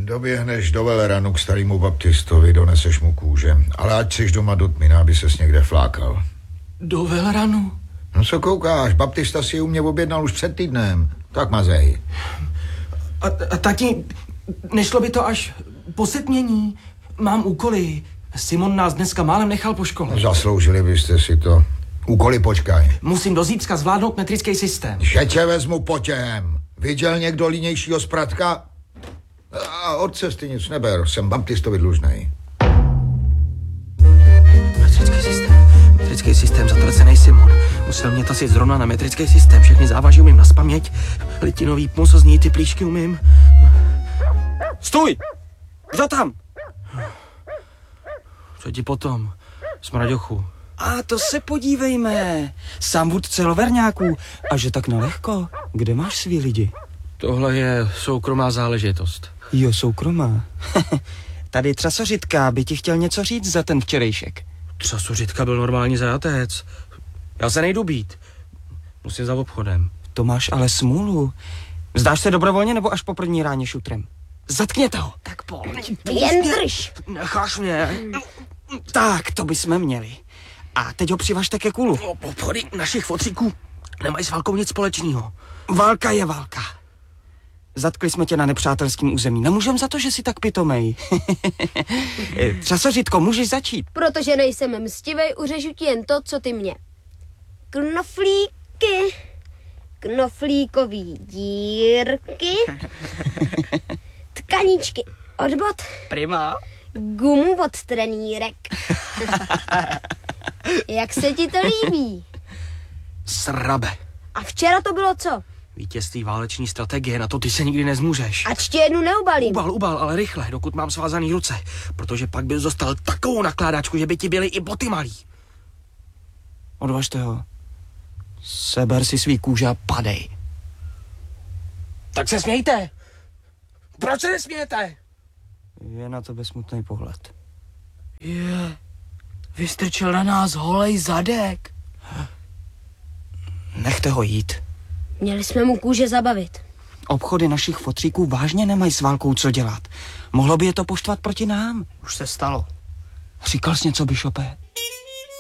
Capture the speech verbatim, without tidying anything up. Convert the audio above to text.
Doběhneš do Veleranu k starému baptistovi, doneseš mu kůže. Ale ať jsi doma do tmina, aby ses někde flákal. Do Veleranu? No co koukáš, baptista si u mě objednal už před týdnem. Tak mazej. A, a tati, nešlo by to až po setmění? Mám úkoly. Simon nás dneska málem nechal po škole. Zasloužili byste si to. Úkoly počkaj. Musím do zítřka zvládnout metrický systém. Že tě vezmu potěhem. Viděl někdo línějšího zpratka? A od cesty nic neber, jsem baptistovi dlužnej. Metrický systém. Metrický systém, zatracený Simon. Musel mě tasit zrovna na metrický systém. Všechny závaží umím naspaměť. Litinový půsozní ty plíšky umím. Stůj! Kdo tam? Co ti potom? Smraďochu. A to se podívejme. Sám vůdce loverňáků. A že tak nelehko. Kde máš svý lidi? Tohle je soukromá záležitost. Jo, soukromá. Tady Trasořitka by ti chtěl něco říct za ten včerejšek. Trasořitka byl normální zajatec. Já se nejdu být. Musím za obchodem. To máš ale smůlu. Vzdáš se dobrovolně nebo až po první ráně šutrem? Zatkněte ho. Tak pojď. Jen drž. Necháš mě. Tak, to bychom měli. A teď ho přivažte ke kulu. Obchody našich fotříků nemají s válkou nic společného. Válka je válka. Zatkli jsme tě na nepřátelském území. Nemůžem za to, že jsi tak pitomej. Trasořitko, můžeš začít. Protože nejsem mstivej, uřežu ti jen to, co ty mě. Knoflíky, knoflíkový dírky, tkaničky od bot, Prima. gumu od trenýrek. Jak se ti to líbí? Srabe. A včera to bylo co? Vítězství váleční strategie, na to ty se nikdy nezmůžeš. Ač tě jednu neubalím. Ubal, ubal, ale rychle, dokud mám svázaný ruce. Protože pak bys dostal takovou nakládačku, že by ti byly i boty malý. Odvažte ho. Seber si svý kůže a padej. Tak se smějte. Proč se nesmějete? Je na tebe smutný pohled. Je, vystrčil na nás holej zadek. Nechte ho jít. Měli jsme mu kůže zabavit. Obchody našich fotříků vážně nemají s válkou co dělat. Mohlo by je to poštvat proti nám. Už se stalo. Říkal jsi něco, Bishope?